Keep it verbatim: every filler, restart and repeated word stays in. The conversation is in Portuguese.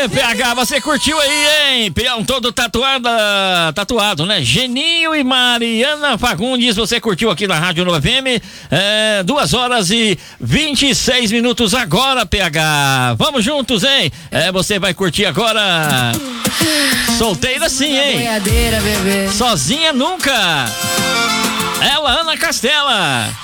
Aê, P H, você curtiu aí, hein? Peão todo tatuado, tatuado, né? Geninho e Mariana Fagundes, você curtiu aqui na Rádio Nova F M, é, duas horas e vinte e seis minutos agora, P H. Vamos juntos, hein? É, você vai curtir agora. Solteira sim, hein? Boiadeira, bebê. Sozinha nunca. Ela, Ana Castela.